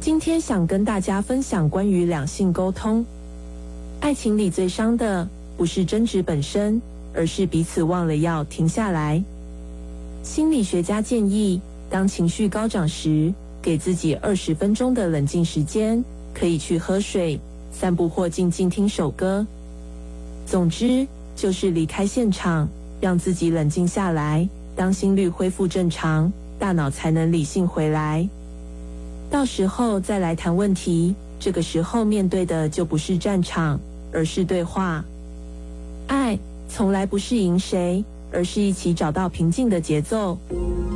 今天想跟大家分享关于两性沟通。爱情里最伤的不是争执本身，而是彼此忘了要停下来。心理学家建议，当情绪高涨时，给自己20分钟的冷静时间，可以去喝水、散步或静静听首歌。总之，就是离开现场，让自己冷静下来，当心率恢复正常，大脑才能理性回来。到时候再来谈问题，这个时候面对的就不是战场，而是对话。爱从来不是赢谁，而是一起找到平静的节奏。